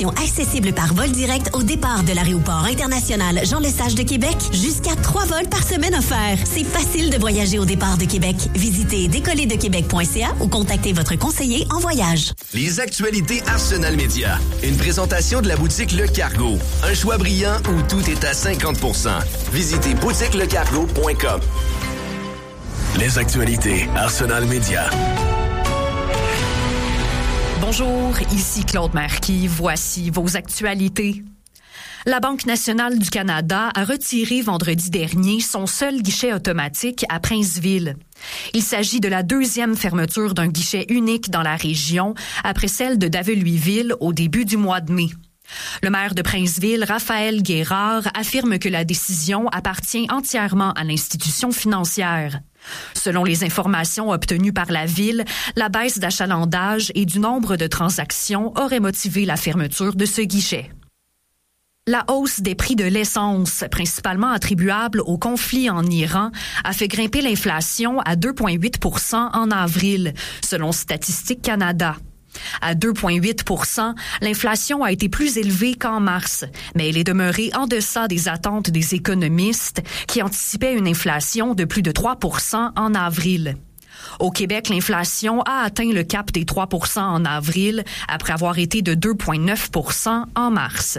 accessible par vol direct au départ de l'aéroport international Jean-Lesage de Québec. Jusqu'à 3 vols par semaine offerts. C'est facile de voyager au départ de Québec. Visitez décollerdequebec.ca ou contactez votre conseiller en voyage. Les actualités Arsenal Média. Une présentation de la boutique Le Cargo. Un choix brillant où tout est à 50%. Visitez boutiquelecargo.com. Les actualités Arsenal Média. Bonjour, ici Claude Marquis. Voici vos actualités. La Banque nationale du Canada a retiré vendredi dernier son seul guichet automatique à Princeville. Il s'agit de la deuxième fermeture d'un guichet unique dans la région après celle de Daveluiville au début du mois de mai. Le maire de Princeville, Raphaël Guérard, affirme que la décision appartient entièrement à l'institution financière. Selon les informations obtenues par la ville, la baisse d'achalandage et du nombre de transactions aurait motivé la fermeture de ce guichet. La hausse des prix de l'essence, principalement attribuable au conflit en Iran, a fait grimper l'inflation à 2,8 % en avril, selon Statistique Canada. À 2,8 %, l'inflation a été plus élevée qu'en mars, mais elle est demeurée en deçà des attentes des économistes qui anticipaient une inflation de plus de 3 % en avril. Au Québec, l'inflation a atteint le cap des 3 % en avril, après avoir été de 2,9 % en mars.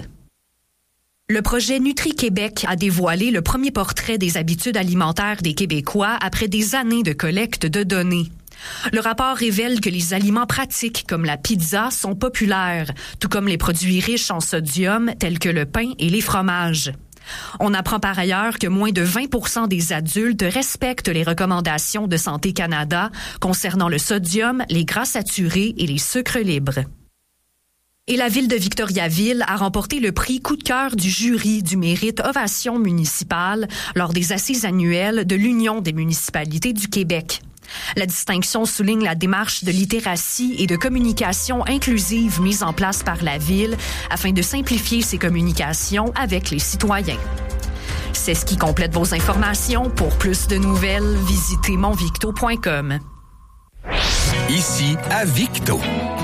Le projet Nutri-Québec a dévoilé le premier portrait des habitudes alimentaires des Québécois après des années de collecte de données. Le rapport révèle que les aliments pratiques comme la pizza sont populaires, tout comme les produits riches en sodium tels que le pain et les fromages. On apprend par ailleurs que moins de 20 % des adultes respectent les recommandations de Santé Canada concernant le sodium, les gras saturés et les sucres libres. Et la ville de Victoriaville a remporté le prix coup de cœur du jury du mérite Ovation municipale lors des assises annuelles de l'Union des municipalités du Québec. La distinction souligne la démarche de littératie et de communication inclusive mise en place par la ville afin de simplifier ses communications avec les citoyens. C'est ce qui complète vos informations. Pour plus de nouvelles, visitez monvicto.com. Ici à Victo.